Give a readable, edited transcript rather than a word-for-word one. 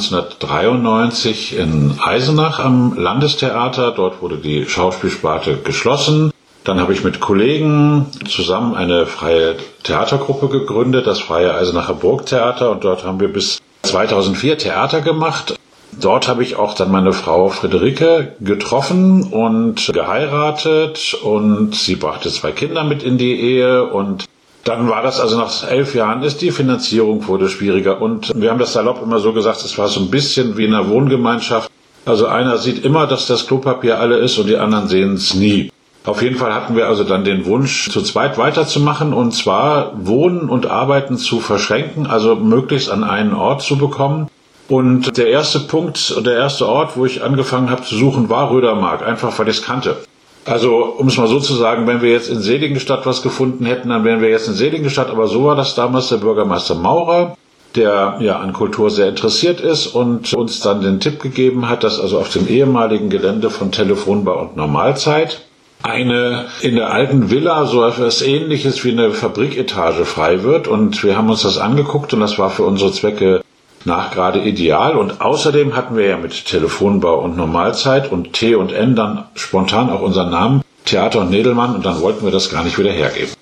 1993 in Eisenach am Landestheater. Dort wurde die Schauspielsparte geschlossen. Dann habe ich mit Kollegen zusammen eine freie Theatergruppe gegründet, das Freie Eisenacher Burgtheater. Und dort haben wir bis 2004 Theater gemacht. Dort habe ich auch dann meine Frau Friederike getroffen und geheiratet. Und sie brachte 2 Kinder mit in die Ehe. Und dann war das, also nach 11 Jahren ist die Finanzierung wurde schwieriger. Und wir haben das salopp immer so gesagt, es war so ein bisschen wie in einer Wohngemeinschaft. Also einer sieht immer, dass das Klopapier alle ist und die anderen sehen es nie. Auf jeden Fall hatten wir also dann den Wunsch, zu zweit weiterzumachen und zwar Wohnen und Arbeiten zu verschränken, also möglichst an einen Ort zu bekommen. Und der erste Punkt, der erste Ort, wo ich angefangen habe zu suchen, war Rödermark, einfach weil ich es kannte. Also, um es mal so zu sagen, wenn wir jetzt in Seligenstadt was gefunden hätten, dann wären wir jetzt in Seligenstadt, aber so war das damals der Bürgermeister Maurer, der ja an Kultur sehr interessiert ist und uns dann den Tipp gegeben hat, dass also auf dem ehemaligen Gelände von Telefonbar und Normalzeit eine in der alten Villa so etwas Ähnliches wie eine Fabriketage frei wird. Und wir haben uns das angeguckt und das war für unsere Zwecke nachgerade ideal. Und außerdem hatten wir ja mit Telefonbau und Normalzeit und T&N dann spontan auch unseren Namen Theater und Nedelmann und dann wollten wir das gar nicht wieder hergeben.